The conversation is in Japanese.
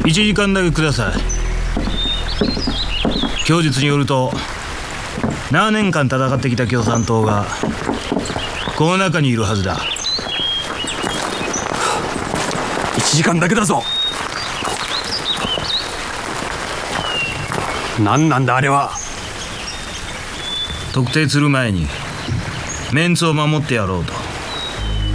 1時間だけください。供述によると7年間戦ってきた共産党がこの中にいるはずだ。 1時間だけだぞ。何なんだあれは。 特定する前にメンツを守ってやろうと。